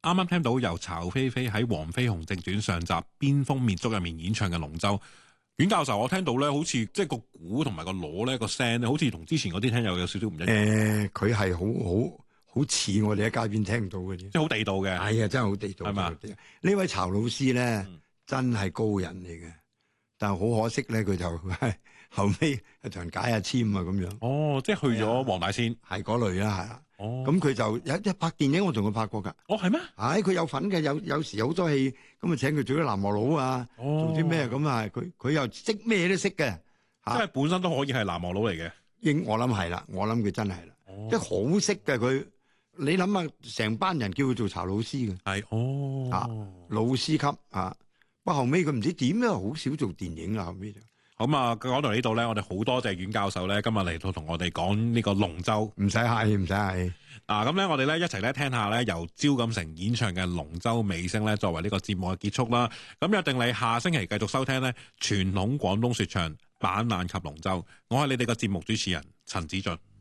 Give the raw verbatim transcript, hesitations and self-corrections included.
啱啱聽到由巢菲菲喺《黃飛鴻正傳》上集邊蜂滅族入面演唱嘅龍舟。阮教授，我聽到咧，好似即係個鼓同埋個鑼咧個聲咧，好似同之前嗰啲聽又有少少唔一樣。 誒，佢係好好好似我哋喺街邊聽到嘅啫， 即係好地道嘅。 係啊，真係好地道。 係嘛？ 呢位巢老師咧， 嗯、真係高人嚟嘅，但係好可惜咧，佢就後尾同人解下簽啊咁樣。 哦，即係去咗黃大仙， 係嗰類啦，係啦。 哦， 咁佢就有一拍電影，我同佢拍過㗎。 哦，係咩？ 係佢有份嘅，有有時有好多戲，咁啊請佢做啲南無佬啊， 哦、 做啲咩咁啊？佢佢又識咩都識嘅， 即係本身都可以係南無佬嚟嘅。 應我諗係啦，我諗佢真係啦，哦、即係好識嘅佢。你諗下，成班人叫佢做巢老師嘅， 係哦， 啊老師級啊。不過後尾佢唔知點咧，好少做電影啦。後尾就。 咁啊，講到呢度咧，我哋好多謝阮教授咧，今日嚟到同我哋講呢個龍舟。 唔使客氣，唔使客氣。 啊，咁咧，我哋咧一齊咧聽下咧由招錦成演唱嘅龍舟尾聲咧，作為呢個節目嘅結束啦。咁約定你下星期繼續收聽咧傳統廣東說唱板爛及龍舟。我係你哋嘅節目主持人陳子俊。